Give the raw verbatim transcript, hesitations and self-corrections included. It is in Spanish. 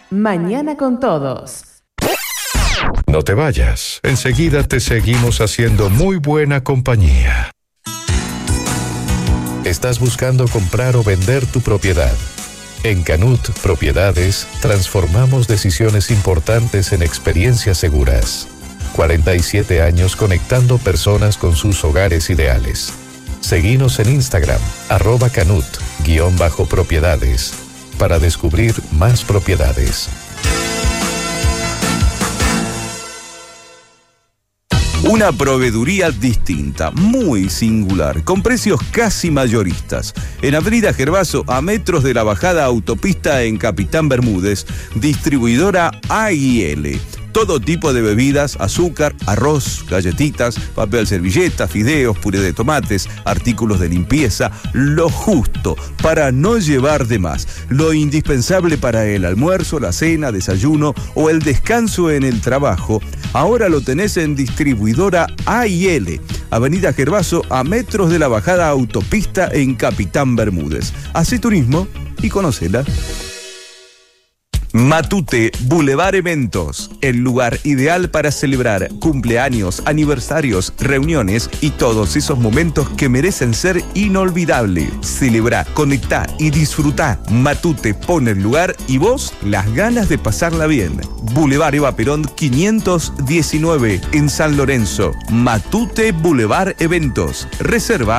Mañana con Todos. No te vayas, enseguida te seguimos haciendo muy buena compañía. ¿Estás buscando comprar o vender tu propiedad? En Canut Propiedades transformamos decisiones importantes en experiencias seguras. cuarenta y siete años conectando personas con sus hogares ideales. Seguinos en Instagram, arroba Canut, guión bajo propiedades, para descubrir más propiedades. Una proveeduría distinta, muy singular, con precios casi mayoristas. En Avenida Gervaso, a metros de la bajada autopista en Capitán Bermúdez, distribuidora A y L. Todo tipo de bebidas, azúcar, arroz, galletitas, papel servilleta, fideos, puré de tomates, artículos de limpieza, lo justo para no llevar de más. Lo indispensable para el almuerzo, la cena, desayuno o el descanso en el trabajo. Ahora lo tenés en distribuidora A y L. Avenida Gervaso, a metros de la bajada autopista en Capitán Bermúdez. Hacé turismo y conocela. Matute Boulevard Eventos, el lugar ideal para celebrar cumpleaños, aniversarios, reuniones y todos esos momentos que merecen ser inolvidables. Celebra, conectá y disfrutá. Matute pone el lugar y vos las ganas de pasarla bien. Boulevard Eva Perón quinientos diecinueve en San Lorenzo. Matute Boulevard Eventos. Reserva